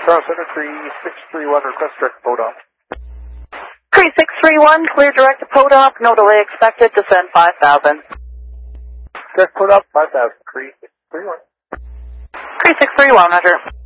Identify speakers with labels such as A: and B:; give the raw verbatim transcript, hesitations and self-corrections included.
A: Tower Center three six three one, request direct to Podop.
B: three six three one, clear direct to Podop, no delay expected, descend five thousand.
A: Direct Podop, five thousand, three six three one.
B: three six three one, roger.